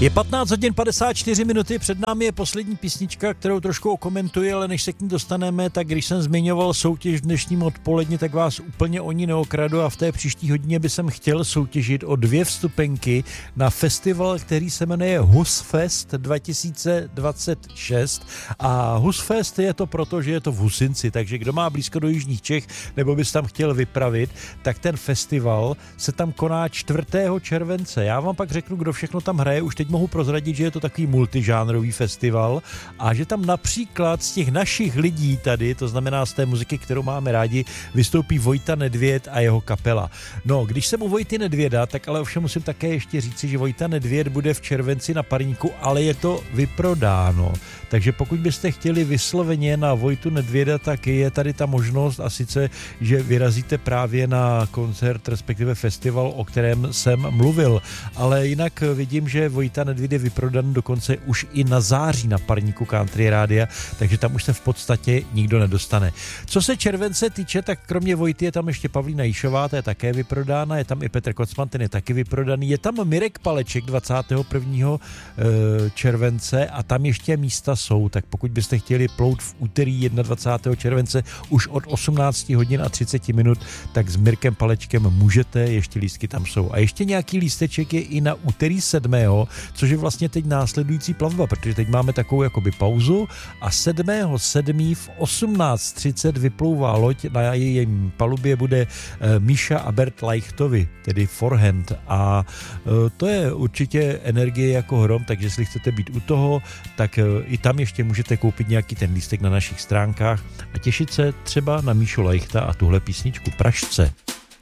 Je 15 hodin 54 minuty, před námi je poslední písnička, kterou trošku okomentuji, ale než se k ní dostaneme, tak když jsem zmiňoval soutěž v dnešním odpoledni, tak vás úplně o ní neokradu a v té příští hodině by jsem chtěl soutěžit o 2 vstupenky na festival, který se jmenuje Husfest 2026 a Husfest je to proto, že je to v Husinci, takže kdo má blízko do jižních Čech nebo bys tam chtěl vypravit, tak ten festival se tam koná 4. července. Já vám pak řeknu, kdo všechno tam hraje, už teď mohu prozradit, že je to takový multižánrový festival a že tam například z těch našich lidí tady, to znamená z té muziky, kterou máme rádi, vystoupí Vojta Nedvěd a jeho kapela. No, když jsem u Vojty Nedvěda, tak ale ovšem musím také ještě říci, že Vojta Nedvěd bude v červenci na Parníku, ale je to vyprodáno. Takže pokud byste chtěli vysloveně na Vojtu Nedvěda, tak je tady ta možnost a sice, že vyrazíte právě na koncert, respektive festival, o kterém jsem mluvil. Ale jinak vidím, že Vojta Nedvěd je vyprodan dokonce už i na září na Parníku Country Rádia, takže tam už se v podstatě nikdo nedostane. Co se července týče, tak kromě Vojty je tam ještě Pavlína Jíšová, ta je také vyprodána, je tam i Petr Kocman, ten je taky vyprodaný, je tam Mirek Paleček 21. července a tam ještě místa jsou, tak pokud byste chtěli plout v úterý 21. července už od 18 hodin a 30 minut, tak s Mirkem Palečkem můžete, ještě lístky tam jsou. A ještě nějaký lísteček je i na úterý 7., což je vlastně teď následující plavba, protože teď máme takovou jakoby pauzu a 7.7. v 18:30 vyplouvá loď, na jejím palubě bude Míša a Bert Leichtovi, tedy forehand a to je určitě energie jako hrom, takže jestli chcete být u toho, tak i tam ještě můžete koupit nějaký ten lístek na našich stránkách a těšit se třeba na Míšu Leichta a tuhle písničku Pražce.